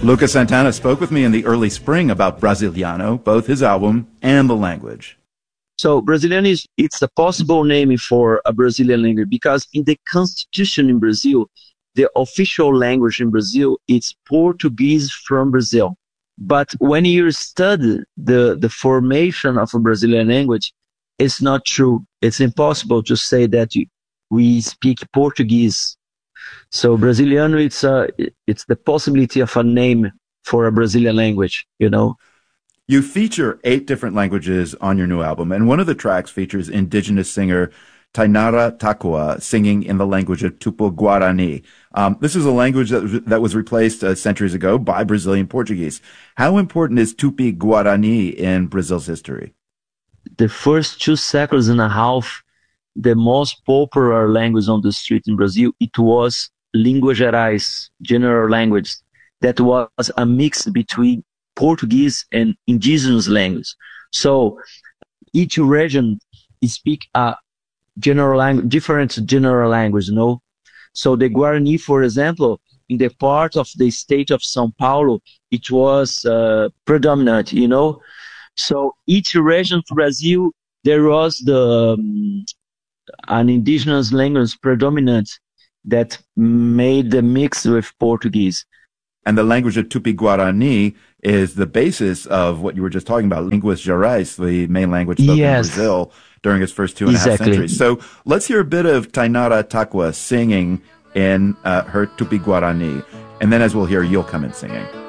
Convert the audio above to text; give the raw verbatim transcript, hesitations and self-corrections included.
Lucas Santana spoke with me in the early spring about Brasiliano, both his album and the language. So Braziliano is it's a possible name for a Brazilian language because in the constitution in Brazil, the official language in Brazil is Portuguese from Brazil. But when you study the, the formation of a Brazilian language, it's not true. It's impossible to say that you, we speak Portuguese. So Braziliano, it's a, it's the possibility of a name for a Brazilian language, you know. You feature eight different languages on your new album, and one of the tracks features indigenous singer Tainara Takoa singing in the language of Tupi-Guarani. Um, this is a language that, that was replaced uh, centuries ago by Brazilian Portuguese. How important is Tupi-Guarani in Brazil's history? The first two seconds and a half, the most popular language on the street in Brazil, it was Língua Gerais, general language, that was a mix between Portuguese and indigenous language. So each region speak a general language, different general language, you know. So the Guarani, for example, in the part of the state of São Paulo, it was uh, predominant, you know. So each region of Brazil, there was the um, an indigenous language predominant that made the mix with Portuguese. And the language of Tupi-Guarani is the basis of what you were just talking about, Línguas Gerais, the main language spoken yes. in Brazil during its first two and exactly. a half centuries. So let's hear a bit of Tainara Takoa singing in uh, her Tupi-Guarani. And then as we'll hear, you'll come in singing.